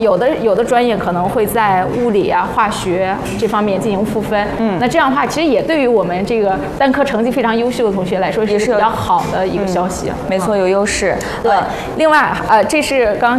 有的专业可能会在物理啊、化学这方面进行赋分。那这样的话，其实也对于我们这个单科成绩非常优秀的同学来说，是比较好的一个消息。 没错，有优势。 对，另外这是刚刚